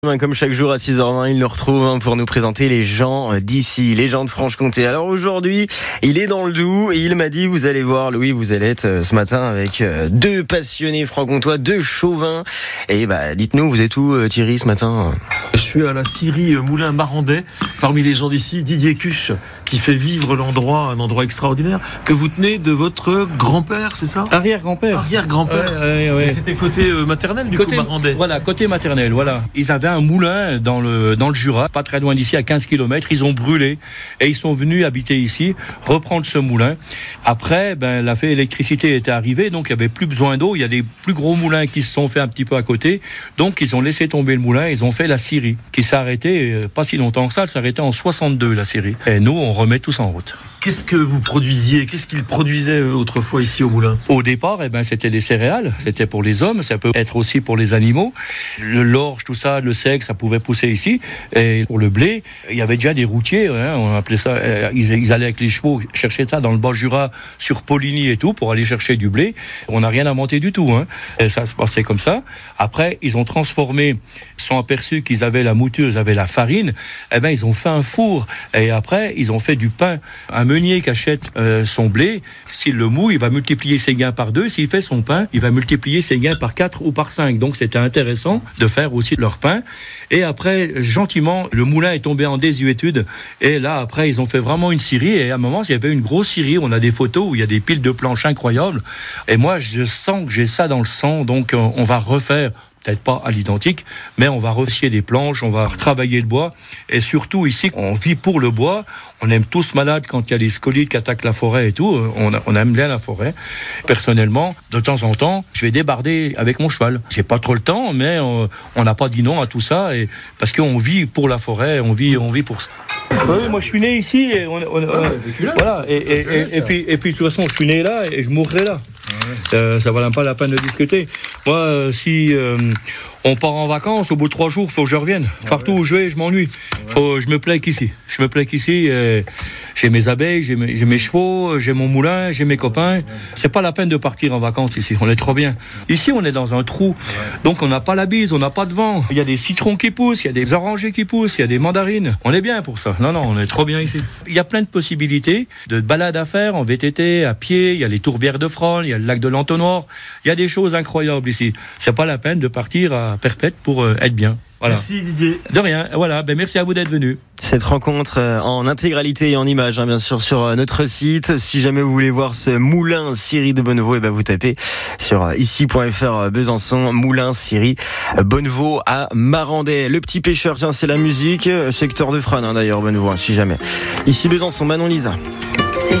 Comme chaque jour à 6h20, il nous retrouve pour nous présenter les gens d'ici, les gens de Franche-Comté. Alors aujourd'hui, il est dans le Doubs et il m'a dit, vous allez voir Louis, vous allez être ce matin avec deux passionnés franc-comtois, deux chauvins. Et dites-nous, vous êtes où Thierry ce matin? Je suis à la scierie Moulin Marandais, parmi les gens d'ici, Didier Cuche, qui fait vivre l'endroit, un endroit extraordinaire, que vous tenez de votre grand-père, c'est ça? Arrière-grand-père. Arrière-grand-père. Ouais. Et c'était côté maternel, côté Marandais. Voilà, côté maternel, voilà. Ils avaient un moulin dans le Jura, pas très loin d'ici, à 15 km. Ils ont brûlé et ils sont venus habiter ici, reprendre ce moulin. Après, la électricité était arrivée, donc il n'y avait plus besoin d'eau. Il y a des plus gros moulins qui se sont faits un petit peu à côté. Donc ils ont laissé tomber le moulin, ils ont fait la scierie, qui s'est arrêtée pas si longtemps que ça. Elle s'est arrêtée en 62, la scierie. Et nous, on remet tous en route. Qu'est-ce que vous produisiez? Qu'est-ce qu'ils produisaient autrefois ici au moulin? Au départ, c'était des céréales. C'était pour les hommes, ça peut être aussi pour les animaux. L'orge, tout ça, le seigle, ça pouvait pousser ici. Et pour le blé, il y avait déjà des routiers, on appelait ça, ils allaient avec les chevaux chercher ça dans le Bas-Jura, sur Poligny et tout, pour aller chercher du blé. On n'a rien inventé du tout, Et ça se passait comme ça. Après, ils ont transformé, ils sont aperçus qu'ils avaient la mouture, ils avaient la farine. Ils ont fait un four. Et après, ils ont fait du pain. Un meunier qui achète son blé, s'il le moue, il va multiplier ses gains par 2. S'il fait son pain, il va multiplier ses gains par 4 ou par 5. Donc c'était intéressant de faire aussi leur pain. Et après, gentiment, le moulin est tombé en désuétude. Et là, après, ils ont fait vraiment une scierie. Et à un moment, il y avait une grosse scierie. On a des photos où il y a des piles de planches incroyables. Et moi, je sens que j'ai ça dans le sang. Donc on va refaire, peut-être pas à l'identique, mais on va refier des planches, on va retravailler le bois. Et surtout ici, on vit pour le bois. On aime tous malade quand il y a les scolites qui attaquent la forêt et tout. On aime bien la forêt. Personnellement, de temps en temps, je vais débarder avec mon cheval. J'ai pas trop le temps, mais on n'a pas dit non à tout ça. Et parce qu'on vit pour la forêt, on vit pour ça. Oui, moi je suis né ici. Et voilà. Et puis de toute façon, je suis né là et je mourrai là. Ça valait pas la peine de discuter. Moi, si on part en vacances, au bout de 3 jours, il faut que je revienne. Partout où je vais, je m'ennuie. Je me plais qu'ici. J'ai mes abeilles, j'ai mes chevaux, j'ai mon moulin, j'ai mes copains. C'est pas la peine de partir en vacances ici. On est trop bien. Ici, on est dans un trou. Donc, on n'a pas la bise, on n'a pas de vent. Il y a des citrons qui poussent, il y a des orangers qui poussent, il y a des mandarines. On est bien pour ça. Non, on est trop bien ici. Il y a plein de possibilités de balades à faire en VTT, à pied. Il y a les tourbières de Frolle, il y a le lac de l'Entonnoir. Il y a des choses incroyables ici. C'est pas la peine de partir à Perpète pour être bien. Voilà. Merci Didier. De rien. Voilà. Merci à vous d'être venu. Cette rencontre en intégralité et en images, bien sûr, sur notre site. Si jamais vous voulez voir ce moulin scierie de Bonneveau, vous tapez sur ici.fr Besançon, moulin scierie Bonneveau à Marandais. Le petit pêcheur, tiens, c'est la musique. Secteur de Frane, d'ailleurs, Bonneveau, si jamais. Ici Besançon, Manon Lisa.